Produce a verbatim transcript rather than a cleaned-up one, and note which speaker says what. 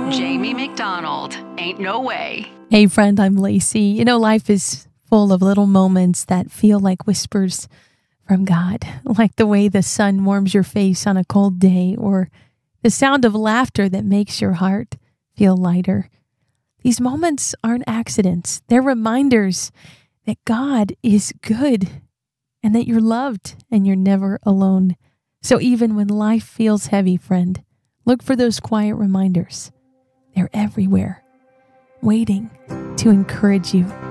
Speaker 1: Jamie McDonald. Ain't no way.
Speaker 2: Hey friend, I'm Lacey. You know, life is full of little moments that feel like whispers from God, like the way the sun warms your face on a cold day, or the sound of laughter that makes your heart feel lighter. These moments aren't accidents. They're reminders that God is good and that you're loved and you're never alone. So even when life feels heavy, friend, look for those quiet reminders. They're everywhere, waiting to encourage you.